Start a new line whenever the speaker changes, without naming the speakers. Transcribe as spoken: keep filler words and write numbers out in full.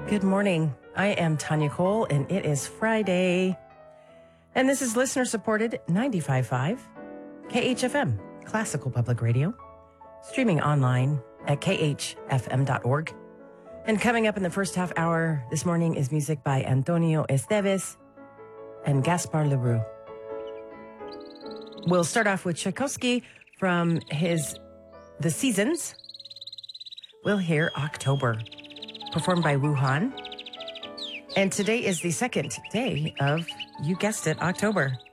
Good morning. I am Tanya Cole, and it is Friday. And this is listener-supported ninety-five point five K H F M, Classical Public Radio, streaming online at k h f m dot org. And coming up in the first half hour this morning is music by Antonio Esteves and Gaspar Leroux. We'll start off with Tchaikovsky from his The Seasons. We'll hear October, performed by Wu Han. And today is the second day of, you guessed it, October.